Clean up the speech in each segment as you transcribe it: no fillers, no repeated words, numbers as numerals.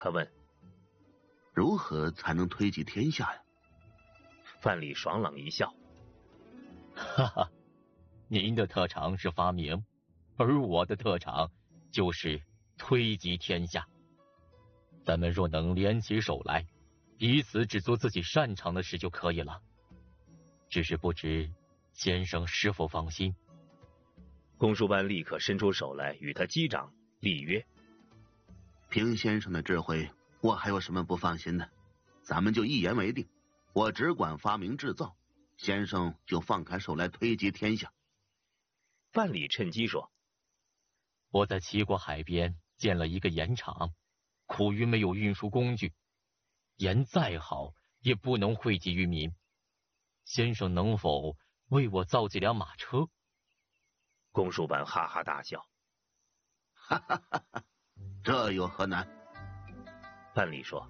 他问：“ 如何才能推及天下呀？” 范蠡爽朗一笑：“ 哈哈，您的特长是发明，而我的特长就是推及天下。咱们若能联起手来，彼此只做自己擅长的事就可以了。只是不知先生是否放心？” 公输班立刻伸出手来与他击掌，立约：“ 凭先生的智慧，我还有什么不放心的？咱们就一言为定，我只管发明制造，先生就放开手来推及天下。” 范蠡趁机说：“ 我在齐国海边建了一个盐场，苦于没有运输工具，盐再好也不能惠及于民。先生能否为我造几辆马车？” 公输班哈哈大笑：“ 哈哈哈哈，这有何难？” 范蠡说：“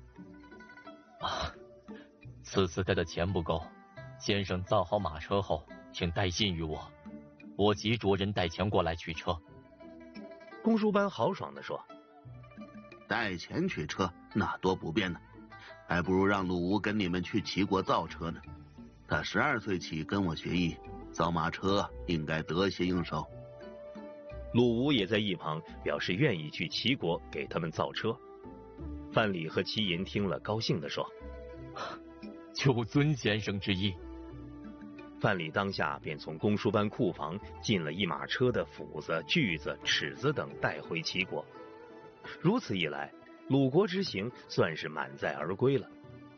此次带的钱不够，先生造好马车后，请带信于我，我即着人带钱过来取车。” 公输班豪爽地说：“ 带钱取车那多不便呢，还不如让鲁吴跟你们去齐国造车呢。他12岁起跟我学艺，造马车应该得心应手。” 鲁吴也在一旁表示愿意去齐国给他们造车。范蠡和齐寅听了，高兴地说：“ 就遵先生之意。” 范蠡当下便从公输班库房进了一马车的斧子、锯子、尺子等带回齐国。如此一来，鲁国之行算是满载而归了。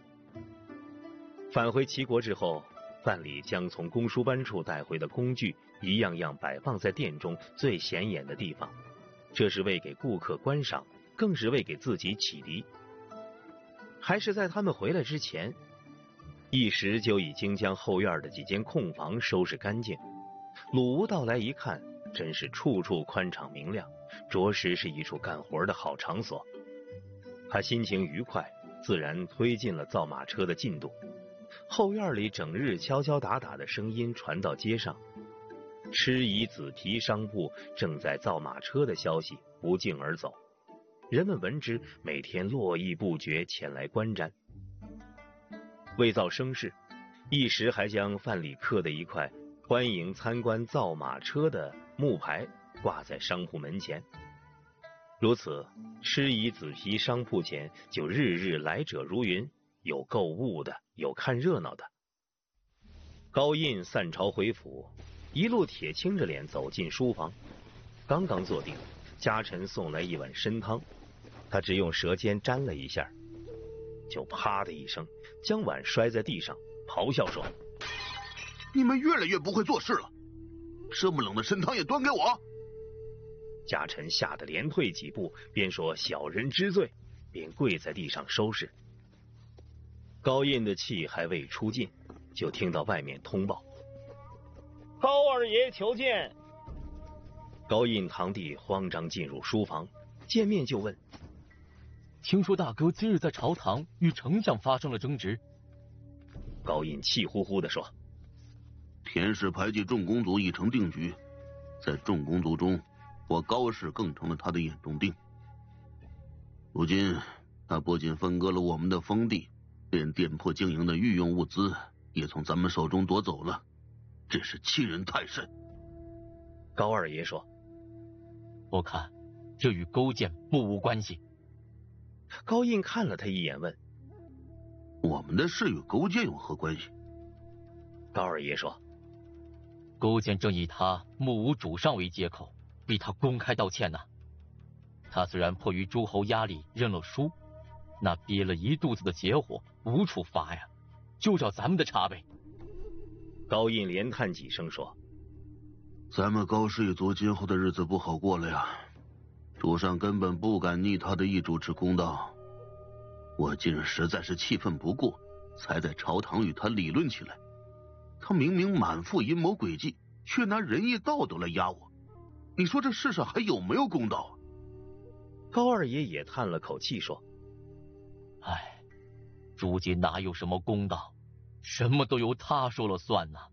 返回齐国之后，范蠡将从公输班处带回的工具一样样摆放在店中最显眼的地方，这是为给顾客观赏，更是为给自己启迪。还是在他们回来之前，一时就已经将后院的几间空房收拾干净。鲁吴到来一看，真是处处宽敞明亮，着实是一处干活的好场所。他心情愉快，自然推进了造马车的进度。后院里整日敲敲打打的声音传到街上，吃夷子皮商铺正在造马车的消息不胫而走，人们闻之，每天络绎不绝前来观瞻。为造声势，一时还将范蠡刻的一块欢迎参观造马车的木牌挂在商铺门前。如此，吃夷子皮商铺前就日日来者如云，有购物的，有看热闹的。高印散朝回府，一路铁青着脸走进书房，刚刚坐定，家臣送来一碗参汤，他只用舌尖沾了一下，就啪的一声将碗摔在地上，咆哮说：“ 你们越来越不会做事了，这么冷的参汤也端给我！” 家臣吓得连退几步，边说小人知罪，便跪在地上收拾。高印的气还未出尽，就听到外面通报：“高二爷求见。”高印堂弟慌张进入书房，见面就问：“ 听说大哥今日在朝堂与丞相发生了争执。” 高印气呼呼地说：“ 田氏排挤众公族已成定局，在众公族中，我高氏更成了他的眼中钉。如今他不仅分割了我们的封地，连店铺经营的御用物资也从咱们手中夺走了，真是欺人太甚。” 高二爷说：“ 我看这与勾践不无关系。” 高印看了他一眼，问：“ 我们的事与勾践有何关系？” 高二爷说：“ 勾践正以他目无主上为借口，逼他公开道歉呢。他虽然迫于诸侯压力认了输，那憋了一肚子的邪火无处发呀，就找咱们的茬呗。” 高印连叹几声说：“ 咱们高氏一族今后的日子不好过了呀，主上根本不敢逆他的意主持公道。我今日实在是气愤不过，才在朝堂与他理论起来。他明明满腹阴谋诡计，却拿仁义道德来压我，你说这世上还有没有公道啊？” 高二爷也叹了口气说：“ 唉，如今哪有什么公道，什么都由他说了算呢。”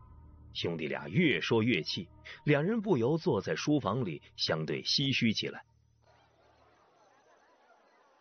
兄弟俩越说越气，两人不由坐在书房里相对唏嘘起来。